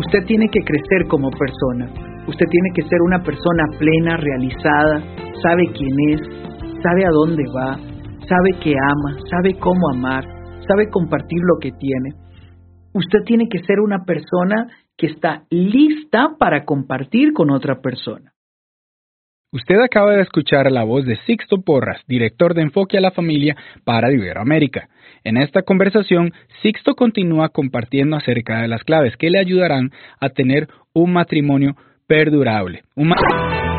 Usted tiene que crecer como persona. Usted tiene que ser una persona plena, realizada, sabe quién es, sabe a dónde va, sabe que ama, sabe cómo amar, sabe compartir lo que tiene. Usted tiene que ser una persona que está lista para compartir con otra persona. Usted acaba de escuchar la voz de Sixto Porras, director de Enfoque a la Familia para Iberoamérica. En esta conversación, Sixto continúa compartiendo acerca de las claves que le ayudarán a tener un matrimonio perdurable.